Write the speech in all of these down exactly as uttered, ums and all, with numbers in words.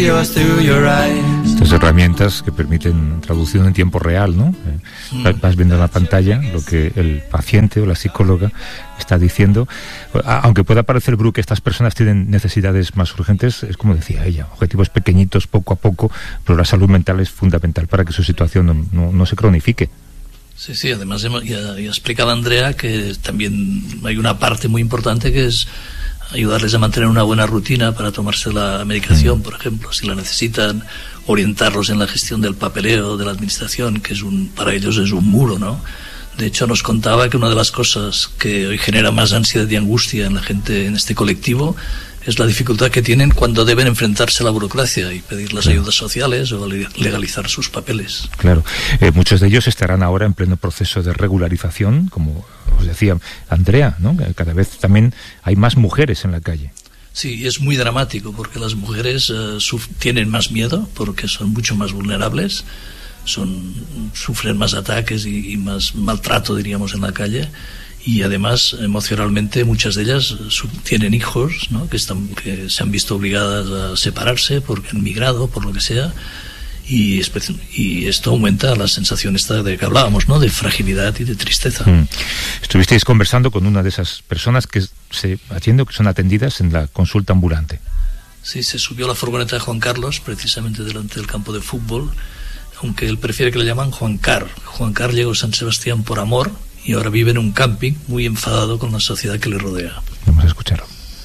yours through your eyes. Estas herramientas que permiten traducción en tiempo real, ¿no? Eh, vas viendo en la pantalla lo que el paciente o la psicóloga está diciendo. Aunque pueda parecer, Bru, que estas personas tienen necesidades más urgentes, es como decía ella, objetivos pequeñitos poco a poco, pero la salud mental es fundamental para que su situación no, no, no se cronifique. Sí, sí, además ya, ya explicaba Andrea que también hay una parte muy importante que es ayudarles a mantener una buena rutina para tomarse la medicación, por ejemplo, si la necesitan, orientarlos en la gestión del papeleo de la administración, que es un, para ellos es un muro, ¿no? De hecho, nos contaba que una de las cosas que hoy genera más ansiedad y angustia en la gente en este colectivo es la dificultad que tienen cuando deben enfrentarse a la burocracia y pedir las ayudas sociales o legalizar sus papeles. Claro, eh, muchos de ellos estarán ahora en pleno proceso de regularización, como os decía Andrea, ¿no? Cada vez también hay más mujeres en la calle. Sí, es muy dramático porque las mujeres uh, suf- tienen más miedo porque son mucho más vulnerables, son, sufren más ataques y, y más maltrato, diríamos, en la calle. Y además, emocionalmente, muchas de ellas sub- tienen hijos, ¿no? que, están, que se han visto obligadas a separarse porque han migrado, por lo que sea, y, espe- y esto aumenta la sensación esta de que hablábamos, ¿no? De fragilidad y de tristeza. Mm. Estuvisteis conversando con una de esas personas que se atienden, que son atendidas en la consulta ambulante. Sí, se subió a la furgoneta de Juan Carlos, precisamente delante del campo de fútbol, aunque él prefiere que le llaman Juan Car. Juan Car llegó a San Sebastián por amor, y ahora vive en un camping muy enfadado con la sociedad que le rodea. Vamos a escucharlo.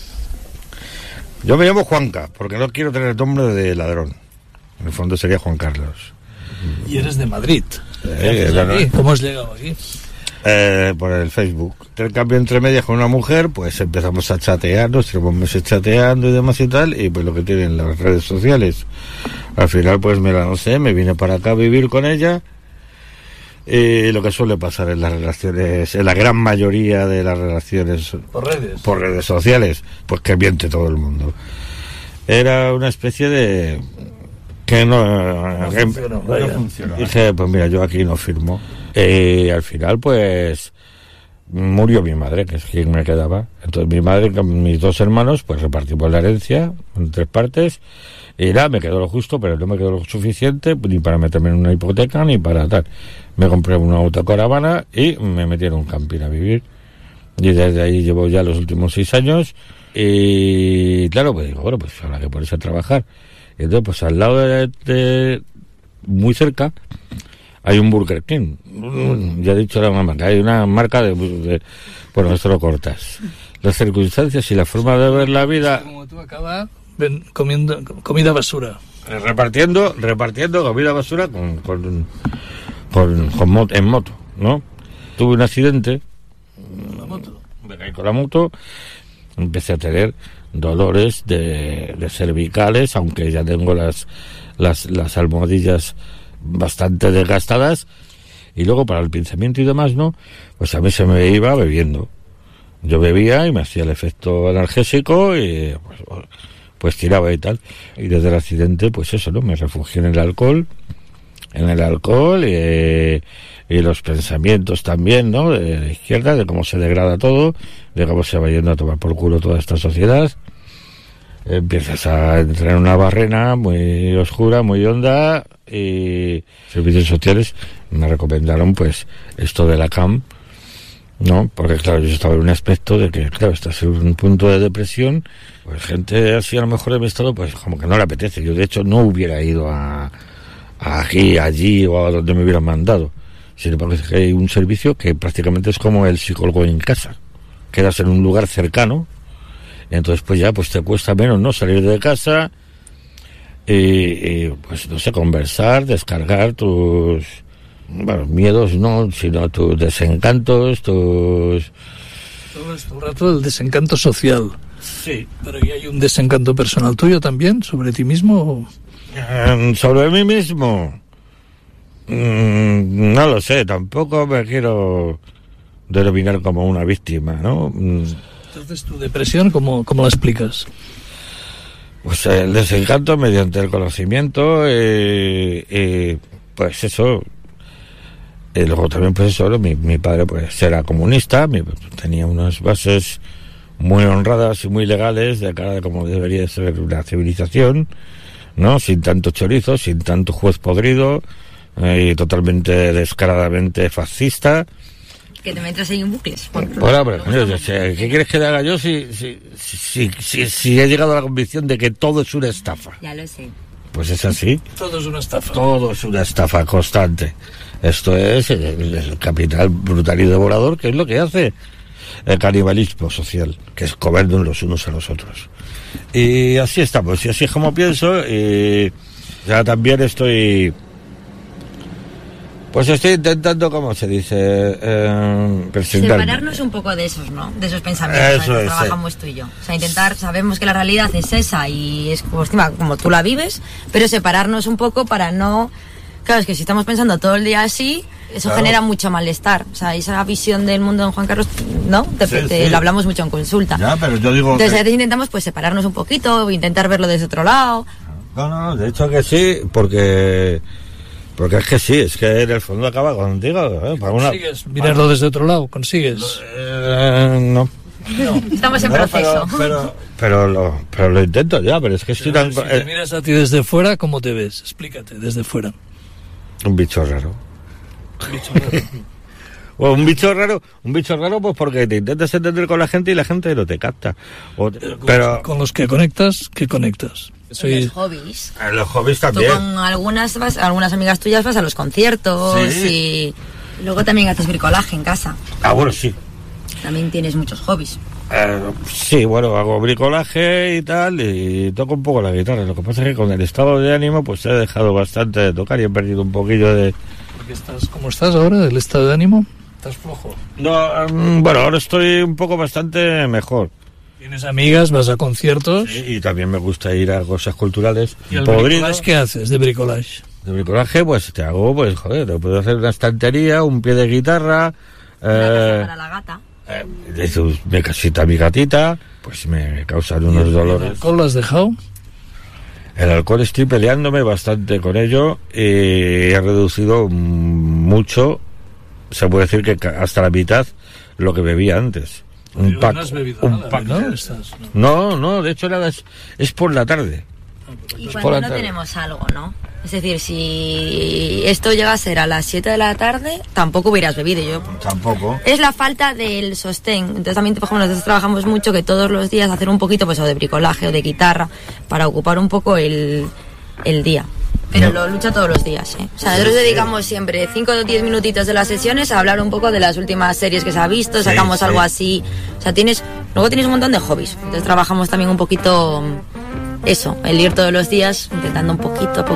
Yo me llamo Juanca, porque no quiero tener el nombre de ladrón. En el fondo sería Juan Carlos. Y eres de Madrid. Eh, claro. ¿Cómo has llegado aquí? Eh, por el Facebook. El cambio entre medias con una mujer, pues empezamos a chatear, nos tenemos meses chateando y demás y tal, y pues lo que tienen las redes sociales. Al final pues me la no sé, me vine para acá a vivir con ella. Y lo que suele pasar en las relaciones, en la gran mayoría de las relaciones por redes, por redes sociales, pues que miente todo el mundo. Era una especie de que no, no que, funcionó, no funcionó. Dije, pues mira, yo aquí no firmo. Y al final, pues murió mi madre, que es quien me quedaba. Entonces mi madre con mis dos hermanos, pues repartimos la herencia en tres partes. Y nada, me quedó lo justo, pero no me quedó lo suficiente ni para meterme en una hipoteca ni para tal. Me compré una autocaravana y me metí en un camping a vivir. Y desde ahí llevo ya los últimos seis años. Y claro, pues digo, bueno, pues habrá que ponerse a trabajar. Y entonces, pues al lado de, de muy cerca, hay un Burger King. Ya he dicho la mamá, que hay una marca de, de bueno, esto lo cortas. Las circunstancias y la forma de ver la vida. Como tú acabas ven, comiendo comida basura. Repartiendo, repartiendo comida basura con, con, con, con moto, en moto, ¿no? Tuve un accidente. ¿La moto? Me caí con la moto. Empecé a tener dolores de, de cervicales, aunque ya tengo las, las, las almohadillas bastante desgastadas. Y luego para el pinzamiento y demás, ¿no? Pues a mí se me iba bebiendo. Yo bebía y me hacía el efecto analgésico y pues, pues tiraba y tal. Y desde el accidente, pues eso, ¿no? Me refugié en el alcohol, en el alcohol y, y los pensamientos también, ¿no? De la izquierda, de cómo se degrada todo, de cómo se va yendo a tomar por culo toda esta sociedad. Empiezas a entrar en una barrena muy oscura, muy honda, y servicios sociales me recomendaron pues esto de la C A M, ¿no? Porque claro, yo estaba en un aspecto de que, claro, estás en un punto de depresión, pues gente así a lo mejor de mi estado, pues como que no le apetece. Yo de hecho no hubiera ido a, a aquí, allí o a donde me hubieran mandado. Sin embargo, es que hay un servicio que prácticamente es como el psicólogo en casa. Quedas en un lugar cercano, entonces pues ya pues te cuesta menos, ¿no? Salir de casa y, y pues no sé, conversar, descargar tus, bueno, miedos no, sino tus desencantos, tus... Todo esto, un rato el desencanto social. Sí. Pero ¿y hay un desencanto personal tuyo también, sobre ti mismo? Um, sobre mí mismo, mm, no lo sé, tampoco me quiero denominar como una víctima, ¿no? Entonces, ¿tu depresión cómo, cómo la explicas? Pues el desencanto mediante el conocimiento, y, y pues eso. Y luego también pues eso, mi, mi padre pues era comunista, mi, tenía unas bases muy honradas y muy legales de cara de cómo debería ser una civilización, ¿no? Sin tanto chorizo, sin tanto juez podrido, eh, y totalmente descaradamente fascista. Que te metes ahí en bucles. Bueno, pero coño, yo sé, ¿qué quieres que te haga yo si, si, si, si, si he llegado a la convicción de que todo es una estafa? Ya lo sé. Pues es así. Todo es una estafa. Todo es una estafa constante. Esto es el, el capital brutal y devorador, que es lo que hace el canibalismo social, que es comernos los unos a los otros. Y así estamos, y así es como pienso, y ya también estoy... Pues estoy intentando, ¿cómo se dice? Eh, presentarme. Separarnos un poco de esos, ¿no? De esos pensamientos Eso que es, trabajamos tú y yo. O sea, intentar, sabemos que la realidad es esa y es como, como tú la vives, pero separarnos un poco para no... Claro, es que si estamos pensando todo el día así, eso Claro. genera mucho malestar. O sea, esa visión del mundo de Juan Carlos, ¿no? Te, Sí, te- sí. lo hablamos mucho en consulta. Ya, pero yo digo Entonces, que- a veces intentamos pues separarnos un poquito, intentar verlo desde otro lado. No, no, de hecho que sí, porque... Porque es que sí, es que en el fondo acaba contigo, ¿eh? Para una... ¿Consigues mirarlo desde otro lado? ¿Consigues? Eh, no. Estamos en No, proceso. Pero, pero, pero, lo, pero lo intento ya, pero es que estoy tan... Pero si te eh, miras a ti desde fuera, ¿cómo te ves? Explícate, desde fuera. un bicho raro. Bicho raro. Bueno, un bicho raro, un bicho raro pues porque te intentas entender con la gente y la gente no te capta. O te- Pero, con- pero con los que conectas, ¿qué conectas? Soy... Los hobbies. en los hobbies Tú también. con algunas vas, algunas amigas tuyas vas a los conciertos Sí. y luego también haces bricolaje en casa. Ah, bueno, sí. También tienes muchos hobbies. Eh, sí, bueno, hago bricolaje y tal, y toco un poco la guitarra. Lo que pasa es que con el estado de ánimo, pues he dejado bastante de tocar y he perdido un poquillo de... ¿Por qué estás, ¿Cómo estás ahora? ¿El estado de ánimo? ¿Estás flojo? No, mm, bueno, ahora estoy un poco bastante mejor. ¿Tienes amigas? ¿Vas a conciertos? Sí, y también me gusta ir a cosas culturales. ¿Y el Podrido. bricolage qué haces de bricolage? De bricolaje, pues te hago, pues joder, te puedo hacer una estantería, un pie de guitarra, Una eh, casa para la gata. eh, de sus- me casita mi gatita, pues me causan unos ¿El dolores. alcohol lo has dejado? El alcohol estoy peleándome bastante con ello y he reducido mm, mucho, se puede decir que ca- hasta la mitad lo que bebía antes. Un Pero pack, no has bebido un nada, pack. ¿no? Estás- no. No, no, de hecho nada, es, es por la tarde. Y por la cuando no tarde. tenemos algo, ¿no? Es decir, si esto llega a ser a las siete de la tarde, tampoco hubieras bebido. Yo Tampoco. es la falta del sostén. Entonces también, por ejemplo, nosotros trabajamos mucho que todos los días hacer un poquito pues o de bricolaje o de guitarra para ocupar un poco el, el día. Pero No. lo lucha todos los días, ¿eh? O sea, nosotros dedicamos siempre cinco o diez minutitos de las sesiones a hablar un poco de las últimas series que se ha visto, Sí, sacamos sí. algo así. O sea, tienes, luego tienes un montón de hobbies. Entonces trabajamos también un poquito eso, el ir todos los días intentando un poquito,